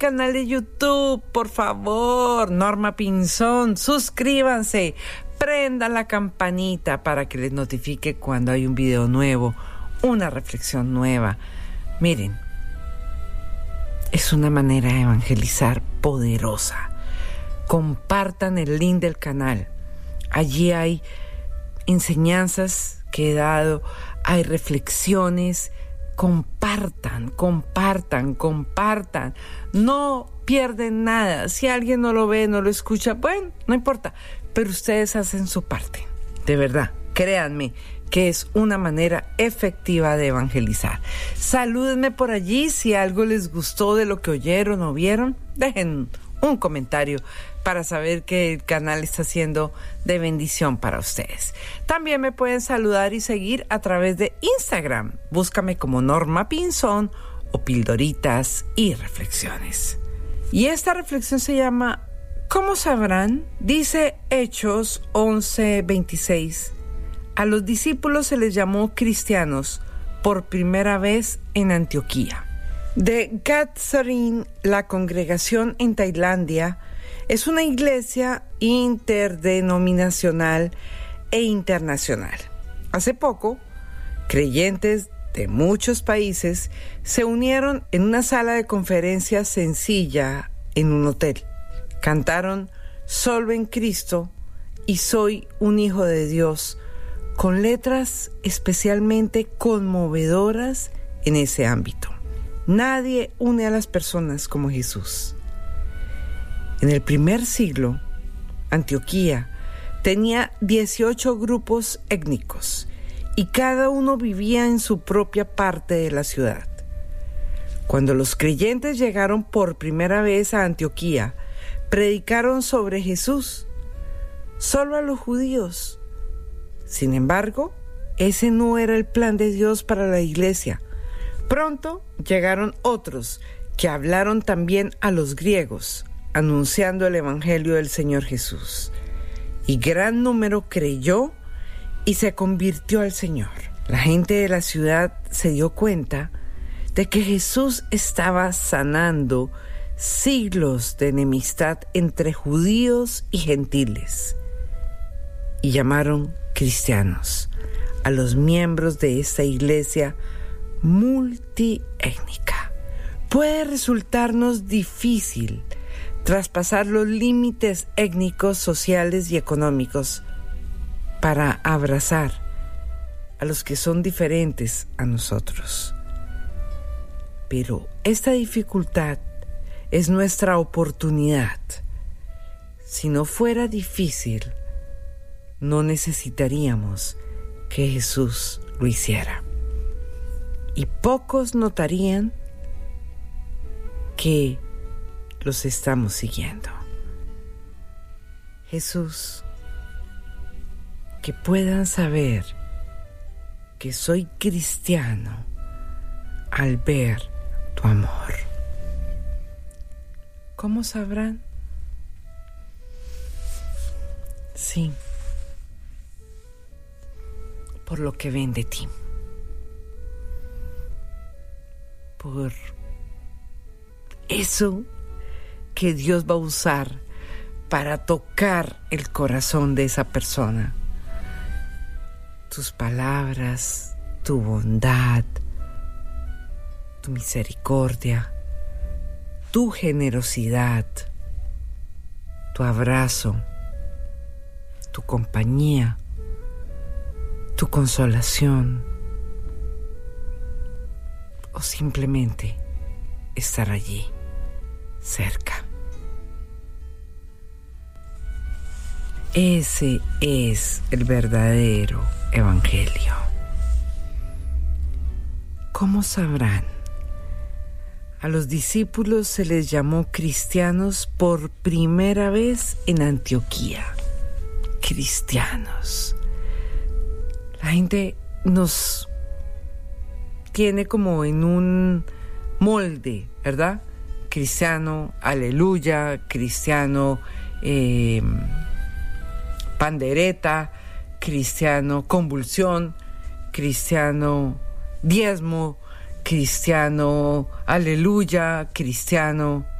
canal de YouTube, por favor, Norma Pinzón, suscríbanse, prendan la campanita para que les notifique cuando hay un video nuevo, una reflexión nueva. Miren, es una manera de evangelizar poderosa. Compartan el link del canal. Allí hay enseñanzas que he dado, hay reflexiones. Compartan. No pierden nada. Si alguien no lo ve, no lo escucha, bueno, no importa. Pero ustedes hacen su parte. De verdad, créanme que es una manera efectiva de evangelizar. Salúdenme por allí si algo les gustó de lo que oyeron o vieron. Dejen un comentario para saber que el canal está siendo de bendición para ustedes. También me pueden saludar y seguir a través de Instagram. Búscame como Norma Pinzón o Pildoritas y Reflexiones. Y esta reflexión se llama ¿Cómo sabrán? Dice Hechos 11:26. A los discípulos se les llamó cristianos por primera vez en Antioquía. De Gatsarin, la congregación en Tailandia, es una iglesia interdenominacional e internacional. Hace poco, creyentes de muchos países se unieron en una sala de conferencias sencilla en un hotel. Cantaron Solo en Cristo y Soy un Hijo de Dios, con letras especialmente conmovedoras en ese ámbito. Nadie une a las personas como Jesús. En el primer siglo, Antioquía tenía 18 grupos étnicos y cada uno vivía en su propia parte de la ciudad. Cuando los creyentes llegaron por primera vez a Antioquía, predicaron sobre Jesús solo a los judíos. Sin embargo, ese no era el plan de Dios para la iglesia. Pronto llegaron otros que hablaron también a los griegos, anunciando el evangelio del Señor Jesús. Y gran número creyó y se convirtió al Señor. La gente de la ciudad se dio cuenta de que Jesús estaba sanando siglos de enemistad entre judíos y gentiles. Y llamaron cristianos a los miembros de esta iglesia multiétnica. Puede resultarnos difícil traspasar los límites étnicos, sociales y económicos para abrazar a los que son diferentes a nosotros. Pero esta dificultad es nuestra oportunidad. Si no fuera difícil, no necesitaríamos que Jesús lo hiciera. Y pocos notarían que los estamos siguiendo. Jesús, que puedan saber que soy cristiano al ver tu amor. ¿Cómo sabrán? Sí, por lo que ven de ti. Por eso que Dios va a usar para tocar el corazón de esa persona. Tus palabras, tu bondad, tu misericordia, tu generosidad, tu abrazo, tu compañía, tu consolación, o simplemente estar allí, cerca. Ese es el verdadero evangelio. ¿Cómo sabrán? A los discípulos se les llamó cristianos por primera vez en Antioquía. Cristianos. La gente nos tiene como en un molde, ¿verdad? Cristiano, aleluya, cristiano, pandereta, cristiano, convulsión, cristiano, diezmo, cristiano, aleluya, cristiano.